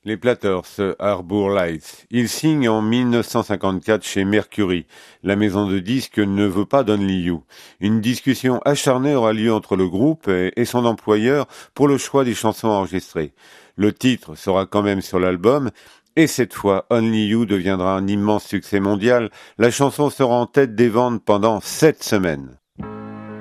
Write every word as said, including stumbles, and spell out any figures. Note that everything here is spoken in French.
Les Platters, Harbour Lights. Ils signent en mille neuf cent cinquante-quatre chez Mercury. La maison de disques ne veut pas d'Only You. Une discussion acharnée aura lieu entre le groupe et son employeur pour le choix des chansons enregistrées. Le titre sera quand même sur l'album, et cette fois, Only You deviendra un immense succès mondial. La chanson sera en tête des ventes pendant sept semaines.